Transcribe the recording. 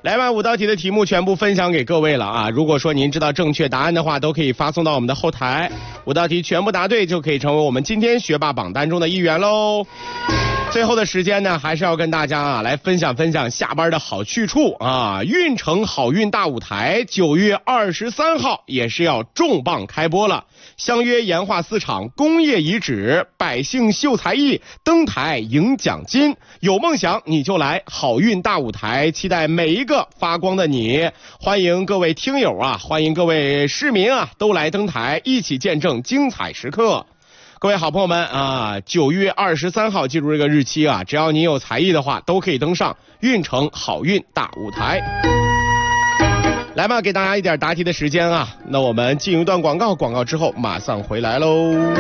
来吧，5道题的题目全部分享给各位了啊！如果说您知道正确答案的话，都可以发送到我们的后台。5道题全部答对，就可以成为我们今天学霸榜单中的一员喽。最后的时间呢，还是要跟大家来分享下班的好去处啊！运城好运大舞台9月23号也是要重磅开播了，相约研化4场工业遗址，百姓秀才艺，登台赢奖金。有梦想你就来好运大舞台，期待每一个发光的你。欢迎各位听友啊，欢迎各位市民啊，都来登台，一起见证精彩时刻。各位好朋友们啊，9月23号记住这个日期啊，只要你有才艺的话，都可以登上运城好运大舞台。来吧，给大家一点答题的时间啊，那我们进一段广告之后马上回来喽。